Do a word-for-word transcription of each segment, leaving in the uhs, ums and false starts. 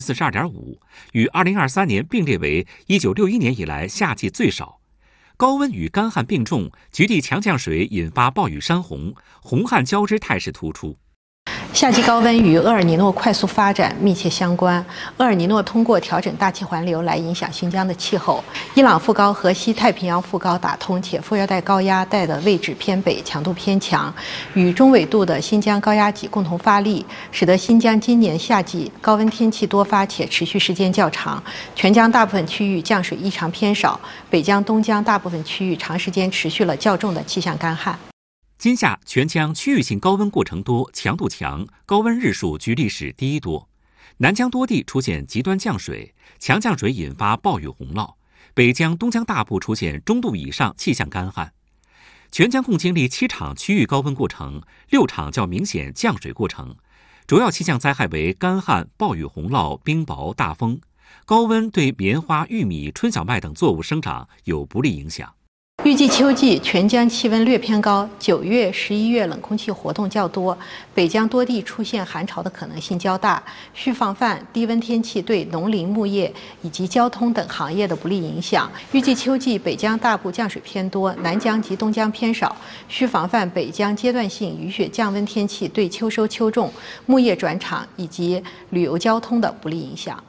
四十二点五，与二零二三年并列为一九六一年以来夏季最少。高温与干旱并重，局地强降水引发暴雨山洪，洪旱交织态势突出。 夏季高温与厄尔尼诺快速发展密切相关。厄尔尼诺通过调整大气环流来影响新疆的气候。伊朗副高和西太平洋副高打通，且副热带高压带的位置偏北，强度偏强，与中纬度的新疆高压脊共同发力，使得新疆今年夏季高温天气多发且持续时间较长。全疆大部分区域降水异常偏少，北疆、东疆大部分区域长时间持续了较重的气象干旱。 今夏全疆区域性高温过程多，强度强，高温日数居历史第一多。南疆多地出现极端降水，强降水引发暴雨洪涝；北疆、东疆大部出现中度以上气象干旱。全疆共经历七场区域高温过程，六场较明显降水过程。主要气象灾害为干旱、暴雨洪涝、冰雹、大风。高温对棉花、玉米、春小麦等作物生长有不利影响。 预计秋季全疆气温略偏高，九月、十一月冷空气活动较多，北疆多地出现寒潮的可能性较大，需防范低温天气对农林牧业以及交通等行业的不利影响。预计秋季北疆大部降水偏多，南疆及东疆偏少，需防范北疆阶段性雨雪降温天气对秋收秋种、牧业转场以及旅游交通的不利影响。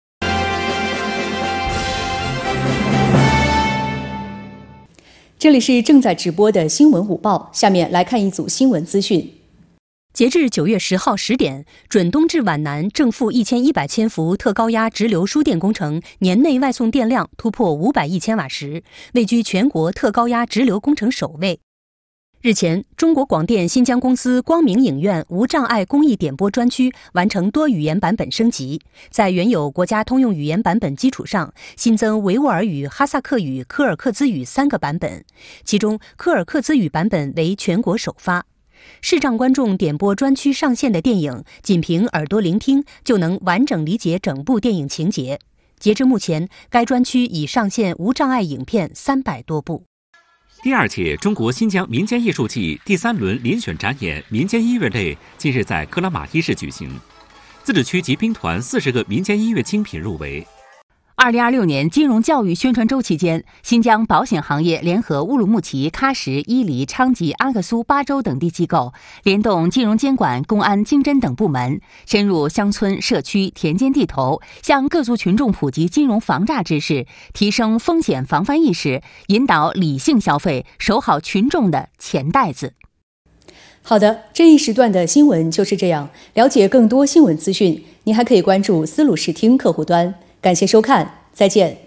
这里是正在直播的新闻午报，下面来看一组新闻资讯。 截至九月十号十点，准冬至皖南正负一千一百千伏特高压直流输电工程年内外送电量突破五百亿千瓦时，位居全国特高压直流工程首位。日前，中国广电新疆公司光明影院无障碍公益点播专区完成多语言版本升级，在原有国家通用语言版本基础上，新增维吾尔语、哈萨克语、柯尔克孜语三个版本，其中柯尔克孜语版本为全国首发。视障观众点播专区上线的电影，仅凭耳朵聆听就能完整理解整部电影情节。截至目前，该专区已上线无障碍影片三百多部。 第二届中国新疆民间艺术季第三轮遴选展演民间音乐类近日在克拉玛依市举行，自治区及兵团四十个民间音乐精品入围。 二零二六年金融教育宣传周期间，新疆保险行业联合乌鲁木齐、喀什、伊犁、昌吉、阿克苏八州等地机构，联动金融监管、公安、经侦等部门，深入乡村、社区、田间地头，向各族群众普及金融防诈知识，提升风险防范意识，引导理性消费，守好群众的钱袋子。 好的，这一时段的新闻就是这样。了解更多新闻资讯，您还可以关注丝路视听客户端。感谢收看，再见。